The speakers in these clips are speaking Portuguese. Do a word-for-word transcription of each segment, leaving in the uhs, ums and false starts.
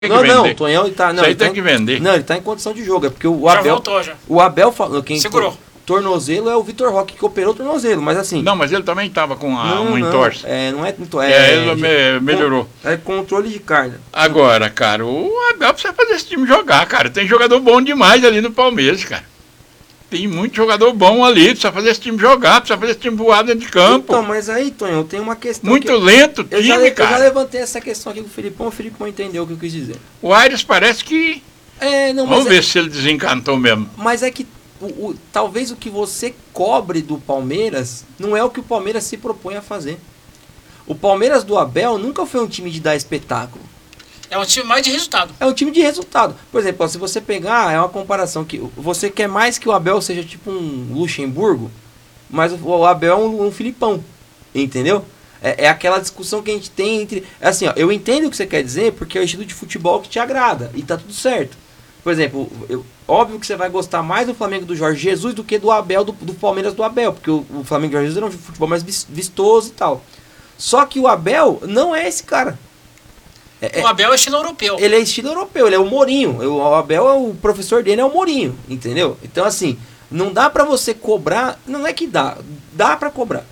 Tem não, que não, vender. o Tonhão ele tá... Não, Isso aí ele tem tá, que vender. Não, ele tá em condição de jogo, é porque o Já Abel... voltou, já. O Abel falou... Quem Segurou. Tornozelo é o Vitor Roque que operou o tornozelo, mas assim... Não, mas ele também estava com a, não, uma não, entorse. É, não é... É, é ele me- melhorou. É controle de carga. Agora, cara, o Abel precisa fazer esse time jogar, cara. Tem jogador bom demais ali no Palmeiras, cara. Tem muito jogador bom ali, precisa fazer esse time jogar, precisa fazer esse time voar dentro de campo. Então, mas aí, Tonhão, tem uma questão Muito que... lento o Eu já, time, eu já cara. levantei essa questão aqui com o Filipão, o Filipão entendeu o que eu quis dizer. O Aires parece que... É, não, Vamos mas ver é, se ele desencantou mesmo. mas é que o, o- talvez o que você cobre do Palmeiras não é o que o Palmeiras se propõe a fazer. O Palmeiras do Abel nunca foi um time de dar espetáculo. É um time mais de resultado. É um time de resultado. Por exemplo, ó, se você pegar, é uma comparação que você quer mais que o Abel seja tipo um Luxemburgo, mas o, o Abel é um, um Filipão, entendeu? É, é aquela discussão que a gente tem entre... Assim, ó, eu entendo o que você quer dizer, porque é o estilo de futebol que te agrada, e tá tudo certo. Por exemplo, eu, óbvio que você vai gostar mais do Flamengo do Jorge Jesus do que do Abel, do, do Palmeiras do Abel, porque o, o Flamengo do Jorge Jesus era um futebol mais vis- vistoso e tal. Só que o Abel não é esse cara. É- O Abel é estilo europeu. ele é estilo europeu, ele é o Mourinho. O Abel, é o professor dele é o Mourinho, entendeu? Então, assim, não dá pra você cobrar. Não é que dá, dá pra cobrar.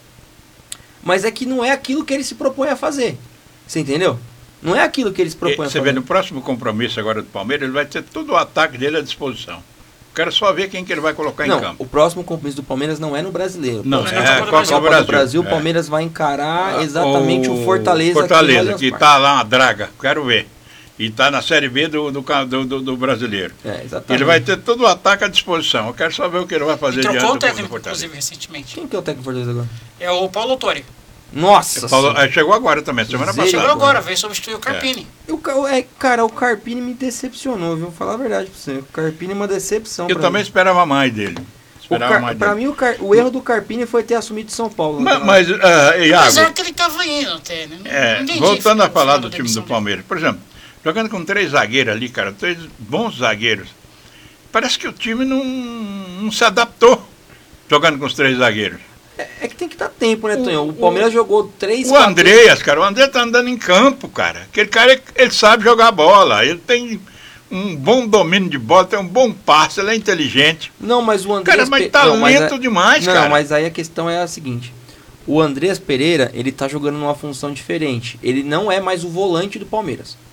Mas é que não é aquilo que ele se propõe a fazer. Você entendeu? Não é aquilo que ele se E propõe a você fazer. vê, no próximo compromisso agora do Palmeiras, ele vai ter todo o ataque dele à disposição. Quero só ver quem que ele vai colocar Não, em campo. o próximo compromisso do Palmeiras não é no Brasileiro. Não, O é próximo na é Copa Copa do do Copa Brasil. do Brasil, o É. Palmeiras vai encarar Ah, exatamente o, Fortaleza. aqui no Fortaleza, Allianz que Parque. está lá uma draga, quero ver. E está na Série B do, do, ca- do, do- do brasileiro. É, exatamente. Ele vai ter todo o ataque à disposição. Eu quero só ver o que ele vai fazer E diante trocou do o técnico, do Fortaleza. inclusive, recentemente. Quem que é o técnico do Fortaleza agora? É o Paulo Autori. Nossa Paulo- Senhora. é, chegou agora também, semana Zé, Chegou passada. agora, veio substituir o Carpini. O, ca- é, cara, o Carpini me decepcionou, viu? Vou falar a verdade pra você. O Carpini é uma decepção Eu pra também mim. esperava mais dele. O Esperava Car- mais pra dele. mim, o, Car- o erro do Carpini foi ter assumido São Paulo. Ma- né? Mas, ah, Iago, Mas é que ele tava indo até, né? Não- é, não entendi voltando o a falar final do da time demissão do dele. Palmeiras, por exemplo, jogando com três zagueiros ali, cara, três bons zagueiros, parece que o time não, não se adaptou jogando com os três zagueiros. É, é que tem que dar tempo, né, O- Tonhão? O Palmeiras jogou três... O Andreas, cara, o André tá andando em campo, cara. Aquele cara, ele sabe jogar bola, ele tem um bom domínio de bola, tem um bom passe, ele é inteligente. Não, mas o Andrés... Cara, mas Pe- tá não, mas lento é- demais, não, cara. mas aí a questão é a seguinte. O Andrés Pereira, ele tá jogando numa função diferente. Ele não é mais o volante do Palmeiras.